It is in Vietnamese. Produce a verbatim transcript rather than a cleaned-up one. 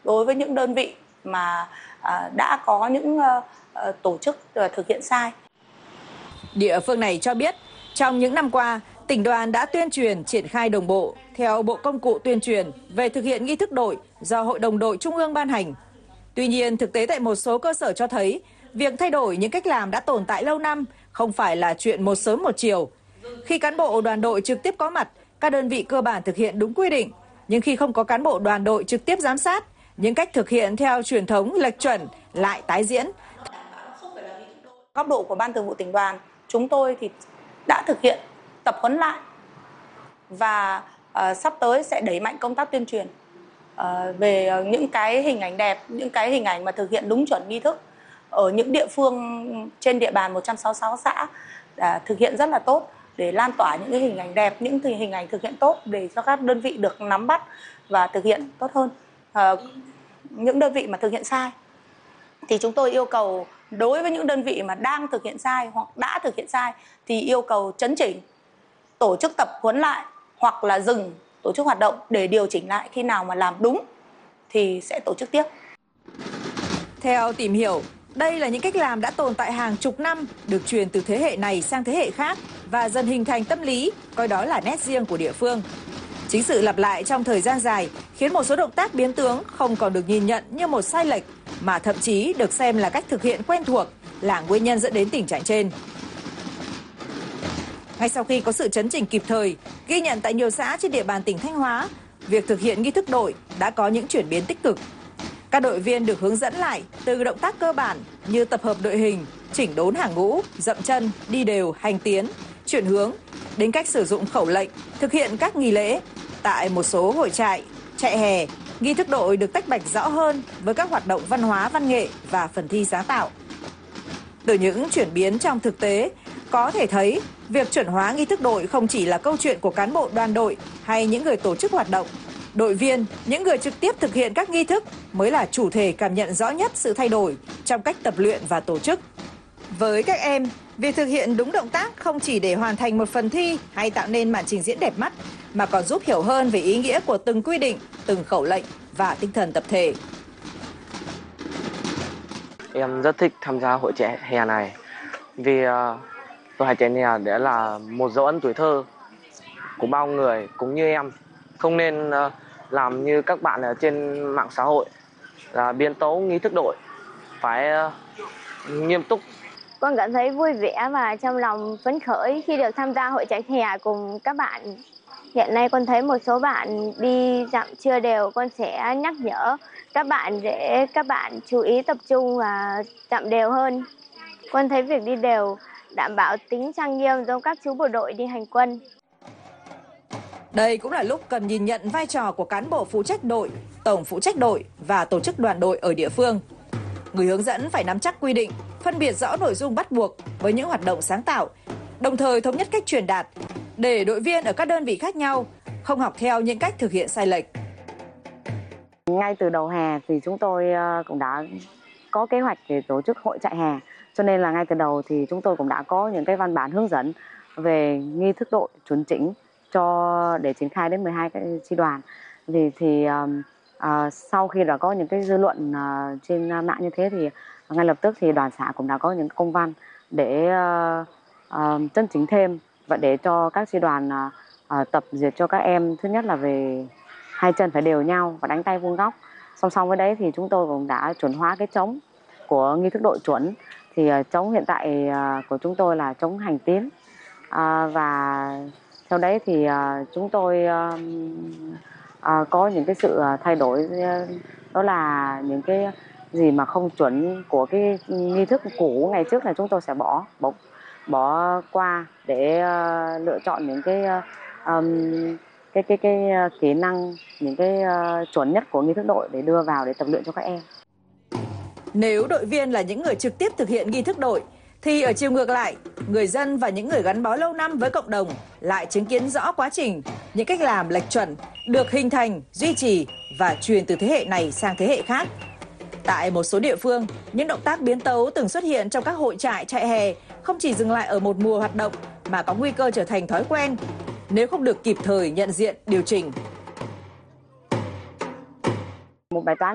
đối với những đơn vị mà đã có những tổ chức thực hiện sai. Địa phương này cho biết, trong những năm qua, tỉnh đoàn đã tuyên truyền triển khai đồng bộ theo bộ công cụ tuyên truyền về thực hiện nghi thức đội do Hội đồng đội Trung ương ban hành. Tuy nhiên, thực tế tại một số cơ sở cho thấy, việc thay đổi những cách làm đã tồn tại lâu năm không phải là chuyện một sớm một chiều. Khi cán bộ đoàn đội trực tiếp có mặt, các đơn vị cơ bản thực hiện đúng quy định. Nhưng khi không có cán bộ đoàn đội trực tiếp giám sát, những cách thực hiện theo truyền thống lệch chuẩn lại tái diễn. Góc độ của Ban Thường vụ Tỉnh đoàn, chúng tôi thì đã thực hiện tập huấn lại và uh, sắp tới sẽ đẩy mạnh công tác tuyên truyền uh, về những cái hình ảnh đẹp, những cái hình ảnh mà thực hiện đúng chuẩn nghi thức ở những địa phương trên địa bàn một trăm sáu mươi sáu xã uh, thực hiện rất là tốt, để lan tỏa những cái hình ảnh đẹp, những hình ảnh thực hiện tốt để cho các đơn vị được nắm bắt và thực hiện tốt hơn. Uh, những đơn vị mà thực hiện sai thì chúng tôi yêu cầu đối với những đơn vị mà đang thực hiện sai hoặc đã thực hiện sai thì yêu cầu chấn chỉnh, tổ chức tập huấn lại hoặc là dừng tổ chức hoạt động để điều chỉnh lại, khi nào mà làm đúng thì sẽ tổ chức tiếp. Theo tìm hiểu, đây là những cách làm đã tồn tại hàng chục năm, được truyền từ thế hệ này sang thế hệ khác và dần hình thành tâm lý coi đó là nét riêng của địa phương. Chính sự lặp lại trong thời gian dài khiến một số động tác biến tướng không còn được nhìn nhận như một sai lệch, mà thậm chí được xem là cách thực hiện quen thuộc, là nguyên nhân dẫn đến tình trạng trên. Ngay sau khi có sự chấn chỉnh kịp thời, ghi nhận tại nhiều xã trên địa bàn tỉnh Thanh Hóa, việc thực hiện nghi thức đội đã có những chuyển biến tích cực. Các đội viên được hướng dẫn lại từ động tác cơ bản như tập hợp đội hình, chỉnh đốn hàng ngũ, dậm chân, đi đều, hành tiến, chuyển hướng, đến cách sử dụng khẩu lệnh, thực hiện các nghi lễ. Tại một số hội trại, trại hè, nghi thức đội được tách bạch rõ hơn với các hoạt động văn hóa, văn nghệ và phần thi sáng tạo. Từ những chuyển biến trong thực tế, có thể thấy việc chuẩn hóa nghi thức đội không chỉ là câu chuyện của cán bộ đoàn đội hay những người tổ chức hoạt động. Đội viên, những người trực tiếp thực hiện các nghi thức mới là chủ thể cảm nhận rõ nhất sự thay đổi trong cách tập luyện và tổ chức. Với các em, việc thực hiện đúng động tác không chỉ để hoàn thành một phần thi hay tạo nên màn trình diễn đẹp mắt, mà còn giúp hiểu hơn về ý nghĩa của từng quy định, từng khẩu lệnh và tinh thần tập thể. Em rất thích tham gia hội trẻ hè này vì uh, hội trẻ hè để là một dấu ấn tuổi thơ của bao người cũng như em. Không nên uh, làm như các bạn ở trên mạng xã hội là biến tấu nghi thức đội, phải uh, nghiêm túc. Con cảm thấy vui vẻ và trong lòng phấn khởi khi được tham gia hội chạy hè cùng các bạn. Hiện nay con thấy một số bạn đi dặm chưa đều, con sẽ nhắc nhở các bạn để các bạn chú ý tập trung và dặm đều hơn. Con thấy việc đi đều đảm bảo tính trang nghiêm giống các chú bộ đội đi hành quân. Đây cũng là lúc cần nhìn nhận vai trò của cán bộ phụ trách đội, tổng phụ trách đội và tổ chức đoàn đội ở địa phương. Người hướng dẫn phải nắm chắc quy định, phân biệt rõ nội dung bắt buộc với những hoạt động sáng tạo, đồng thời thống nhất cách truyền đạt để đội viên ở các đơn vị khác nhau không học theo những cách thực hiện sai lệch. Ngay từ đầu hè thì chúng tôi cũng đã có kế hoạch để tổ chức hội chạy hè, cho nên là ngay từ đầu thì chúng tôi cũng đã có những cái văn bản hướng dẫn về nghi thức đội chuẩn chỉnh cho để triển khai đến mười hai cái chi đoàn. Thì thì uh, sau khi đã có những cái dư luận uh, trên mạng như thế thì ngay lập tức thì đoàn xã cũng đã có những công văn để uh, uh, chấn chỉnh thêm và để cho các chi đoàn uh, uh, tập duyệt cho các em. Thứ nhất là về hai chân phải đều nhau và đánh tay vuông góc. Song song với đấy thì chúng tôi cũng đã chuẩn hóa cái trống của nghi thức đội chuẩn. Thì uh, trống hiện tại uh, của chúng tôi là trống hành tiến, uh, và theo đấy thì uh, chúng tôi uh, uh, có những cái sự thay đổi, uh, đó là những cái gì mà không chuẩn của cái nghi thức cũ ngày trước là chúng tôi sẽ bỏ bỏ, bỏ qua để uh, lựa chọn những cái uh, um, cái cái cái uh, kỹ năng, những cái uh, chuẩn nhất của nghi thức đội để đưa vào để tập luyện cho các em. Nếu đội viên là những người trực tiếp thực hiện nghi thức đội, thì ở chiều ngược lại, người dân và những người gắn bó lâu năm với cộng đồng lại chứng kiến rõ quá trình những cách làm lệch chuẩn được hình thành, duy trì và truyền từ thế hệ này sang thế hệ khác. Tại một số địa phương, những động tác biến tấu từng xuất hiện trong các hội trại, trại hè không chỉ dừng lại ở một mùa hoạt động mà có nguy cơ trở thành thói quen nếu không được kịp thời nhận diện, điều chỉnh. Một bài toán